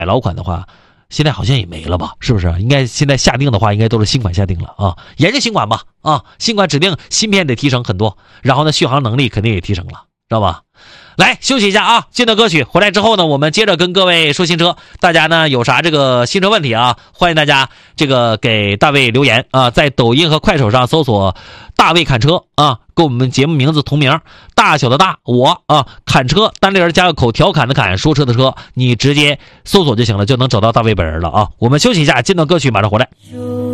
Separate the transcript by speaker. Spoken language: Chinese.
Speaker 1: 老款的话，现在好像也没了吧？是不是？应该现在下定的话，应该都是新款下定了啊。沿着新款吧啊，新款指定芯片得提升很多，然后呢，续航能力肯定也提升了，知道吧？来休息一下啊，进段歌曲，回来之后呢，我们接着跟各位说新车。大家呢有啥这个新车问题啊，欢迎大家这个给大卫留言啊，在抖音和快手上搜索大卫侃车啊，跟我们节目名字同名，大小的大，我啊侃车单立人加个口，调侃的侃，说车的车，你直接搜索就行了，就能找到大卫本人了啊。我们休息一下，进段歌曲马上回来。